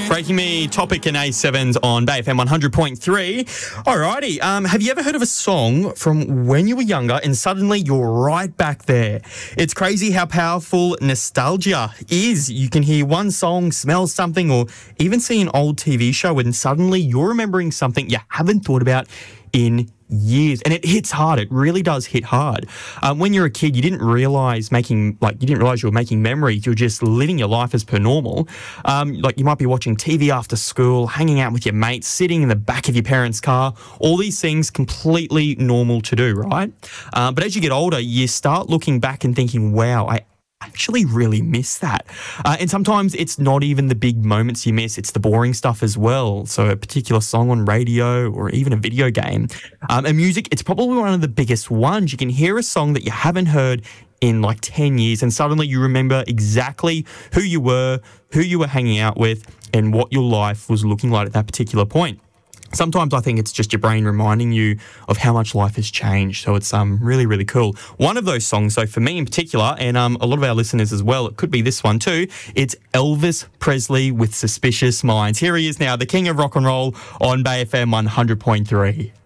Breaking Me, Topic and A7s on Bay FM 100.3. Alrighty, have you ever heard of a song from when you were younger and suddenly you're right back there? It's crazy how powerful nostalgia is. You can hear one song, smell something, or even see an old TV show and suddenly you're remembering something you haven't thought about in years, and it hits hard. It really does hit hard. When you're a kid, you didn't realize you were making memories. You're just living your life as per normal. Like you might be watching TV after school, hanging out with your mates, sitting in the back of your parents' car. All these things completely normal to do, right? But as you get older, you start looking back and thinking, "Wow, I actually really miss that." And sometimes it's not even the big moments you miss, it's the boring stuff as well. So a particular song on radio or even a video game. And music, it's probably one of the biggest ones. You can hear a song that you haven't heard in like 10 years and suddenly you remember exactly who you were hanging out with, and what your life was looking like at that particular point. Sometimes I think it's just your brain reminding you of how much life has changed. So it's really, really cool. One of those songs, so for me in particular, and a lot of our listeners as well, it could be this one too, it's Elvis Presley with Suspicious Minds. Here he is now, the king of rock and roll on Bay FM 100.3.